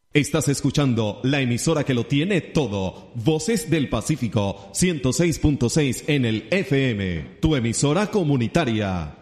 Estás escuchando la emisora que lo tiene todo. Voces del Pacífico, 106.6 en el FM. Tu emisora comunitaria.